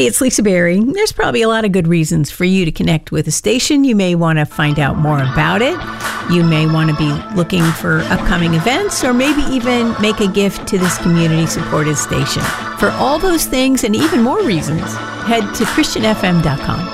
Hey, it's Lisa Berry. There's probably a lot of good reasons for you to connect with a station. You may want to find out more about it. You may want to be looking for upcoming events, or maybe even make a gift to this community-supported station. For all those things and even more reasons, head to ChristianFM.com.